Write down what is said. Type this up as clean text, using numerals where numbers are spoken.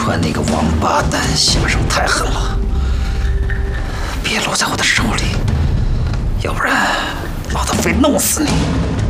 川那个王八蛋下手太狠了，别落在我的手里，要不然老子非弄死你！